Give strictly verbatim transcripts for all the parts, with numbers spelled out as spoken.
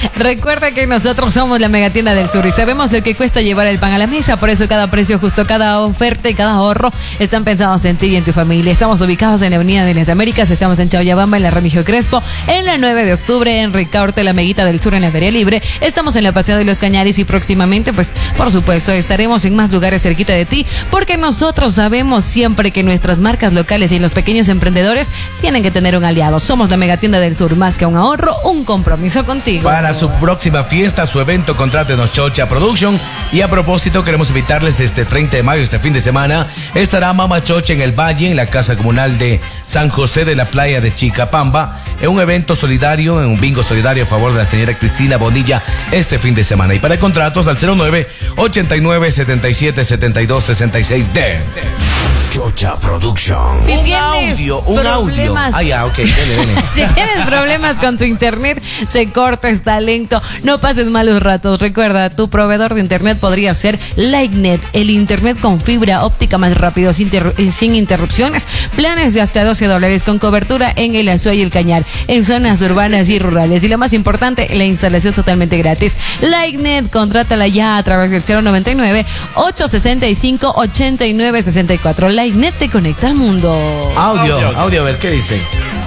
Recuerda que nosotros somos la Megatienda del Sur y sabemos lo que cuesta llevar el pan a la mesa. Por eso cada precio justo, cada oferta y cada ahorro están pensados en ti y en tu familia. Estamos ubicados en la Avenida de las Américas, estamos en Chauyabamba, en la Remigio Crespo, en la nueve de octubre, en Ricaurte, la Meguita del Sur, en la Feria Libre. Estamos en la Paseo de los Cañaris y próximamente, pues, por supuesto, estaremos en más lugares cerquita de ti, porque nosotros sabemos siempre que nuestras marcas locales y los pequeños emprendedores tienen que tener un aliado. Somos la Megatienda del Sur, más que un ahorro, un compromiso contigo. Para su próxima fiesta, su evento, contrátenos Chocha Production. Y a propósito, queremos invitarles este treinta de mayo, este fin de semana, estará Mama Chocha en el Valle, en la Casa Comunal de San José de la Playa de Chicapamba, en un evento solidario, en un bingo solidario a favor de la señora Cristina Bonilla este fin de semana. Y para contratos al cero nueve, ochenta y nueve, setenta y siete, setenta y dos, sesenta y seis de Chocha Production. Si un tienes audio, un problemas, audio. Ah, ya, ok, dele, dele. Si tienes problemas con tu internet, se corta, está lento, no pases malos ratos. Recuerda, tu proveedor de internet podría ser Lightnet, el internet con fibra óptica más rápido, sin, interru- sin interrupciones. Planes de hasta doce dólares con cobertura en el Azuay y el Cañar, en zonas urbanas y rurales. Y lo más importante, la instalación totalmente gratis. Lightnet, contrátala ya a través del cero noventa y nueve, ochocientos sesenta y cinco, ochenta y nueve sesenta y cuatro. Lightnet te conecta al mundo. Audio, audio, audio, a ver, ¿qué dice?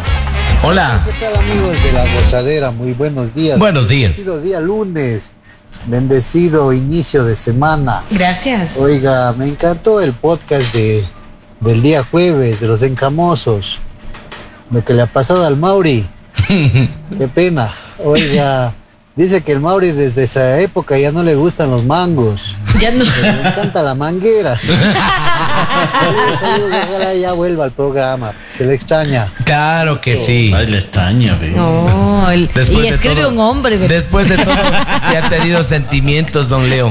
Hola. ¿Qué tal, amigos de La Gozadera? Muy buenos días. Buenos días. Bendecido día lunes. Bendecido inicio de semana. Gracias. Oiga, me encantó el podcast de, del día jueves, de los encamosos. Lo que le ha pasado al Mauri. Qué pena. Oiga, dice que el Mauri desde esa época ya no le gustan los mangos. Ya no. Le encanta la manguera. Saludos, saludos, ojalá ya vuelva al programa. Se le extraña. Claro que sí. Ay, le extraña, ve. No, el- Después y de escribe todo- un hombre. ¿verdad? Después de todo, se ha tenido sentimientos, don Leo.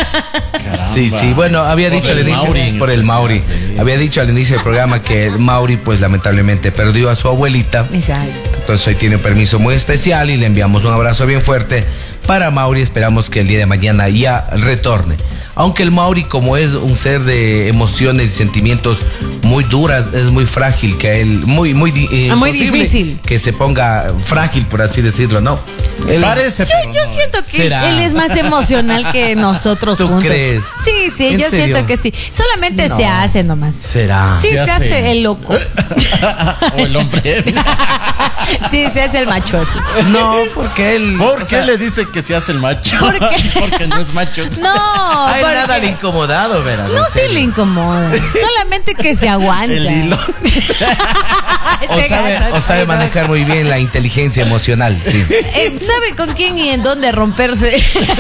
Sí, sí, bueno, había Por dicho al el inicio, Mauri en por el especial, Mauri, sí. había dicho al inicio del programa que el Mauri, pues lamentablemente perdió a su abuelita. Exacto. Entonces hoy tiene un permiso muy especial y le enviamos un abrazo bien fuerte para Mauri. Esperamos que el día de mañana ya retorne. Aunque el Mauri, como es un ser de emociones y sentimientos muy duras, es muy frágil, que a él, muy, muy, di- eh, Ah, muy imposible difícil. que se ponga frágil, por así decirlo, ¿no? Él- Parece, Yo, pero yo no. siento que ¿Será? él es más emocional que nosotros ¿Tú juntos. crees? Sí, sí, ¿En yo serio? siento que sí. Solamente No. se hace nomás. ¿Será? Sí, se, Se hace. hace. el loco. O el hombre. Sí, se hace el macho así. No, porque él... ¿Por o qué sea, le dice que se hace el macho? ¿Por qué? Porque no es macho. No, a él porque- nada le incomodado, verás. no en se serio. le incomoda. Solamente que se aguanta. El hilo. O Ese sabe, gato, o sabe manejar muy bien la inteligencia emocional, sí. Eh, ¿Sabe con quién y en dónde romperse?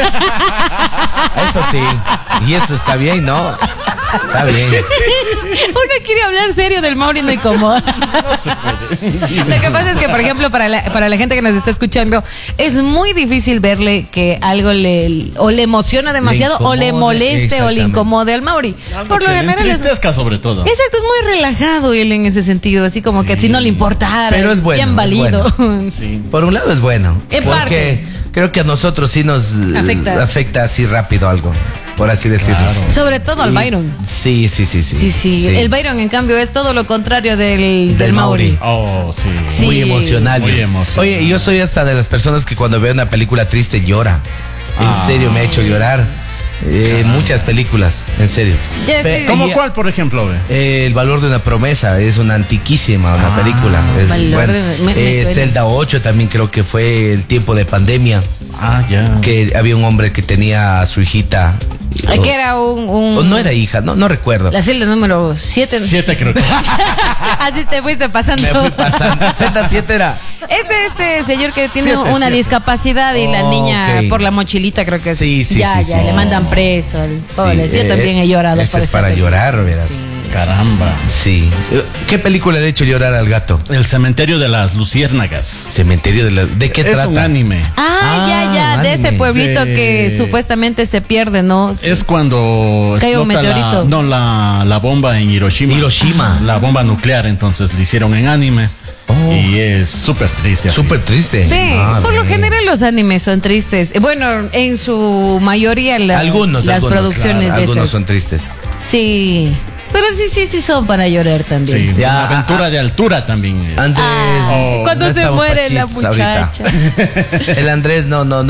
Eso sí. Y eso está bien, ¿no? Está bien. Uno quiere hablar serio del Mauri, no incomoda. No se puede. Lo que pasa es que, por ejemplo, para la, para la gente que nos está escuchando, es muy difícil verle que algo le o le emociona demasiado o le incomode, moleste o le exactamente. incomode al Mauri. Algo Por lo que le general es... entristezca sobre todo. Exacto, es muy relajado él en ese sentido, así como que si no le importara. Pero es bueno, Bien es válido. Sí. Por un lado es bueno. En porque parte. creo que a nosotros sí nos eh, Afecta. afecta así rápido algo, por así decirlo. Claro. Sobre todo al Y- Byron. Sí, sí, sí, sí. Sí, sí, El Byron, en cambio, es todo lo contrario del, del, Del Mauri. Mauri. Oh, sí. Sí. Muy emocional. Muy emocional. Oye, yo soy hasta de las personas que cuando veo una película triste llora. En Ah. serio, me ha hecho llorar. Eh, muchas películas, en serio. Ya, Pe- sí. ¿Cómo y- cuál, por ejemplo, ve? Eh, El valor de una promesa es una antiquísima una película. Es, Valor bueno. de- me- me Eh, suena. Zelda ocho también creo que fue el tiempo de pandemia, Ah, ya. que había un hombre que tenía a su hijita. Ay, o- que era un... un- o no era hija, no, no recuerdo. La celda número siete. Siete creo que. Así te fuiste pasando. Me fui pasando. Zelda siete era. Este, este señor que tiene Siete, una siete. discapacidad y la Oh, niña ok. por la mochilita creo que es- Sí, sí, ya, sí, ya sí, le sí, mandan sí. preso. el- Sí, pobres. Yo eh, también he llorado. Ese por es esa para película. llorar, verás. Sí. Caramba. Sí. Eh, ¿Qué película le ha hecho llorar al gato? El cementerio de las luciérnagas. Cementerio de la... ¿De qué es trata? un anime. Ah, Ah, ya, ya, de ese anime. pueblito De- que supuestamente se pierde, ¿no? Es cuando Cae un explota la, meteorito. no, la, la bomba en Hiroshima. Hiroshima. La bomba nuclear, entonces le hicieron en anime. Oh. Y es súper triste. así. Súper triste. Sí, Ah, por lo bien. general los animes son tristes. Eh, Bueno, en su mayoría la- Algunos, las algunos, producciones claro, de algunos esas. son tristes. Sí, pero sí, sí, sí son para llorar también. Sí, Ya, una aventura ah, de altura también es. Andrés, Ah, Oh, cuando no se estamos muere la pachitos ahorita. muchacha. El Andrés no, no,